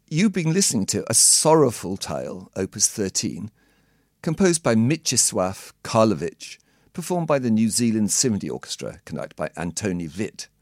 You've been listening to A Sorrowful Tale, Opus 13, composed by Mieczysław Karlowicz, performed by the New Zealand Symphony Orchestra, conducted by Antoni Witt.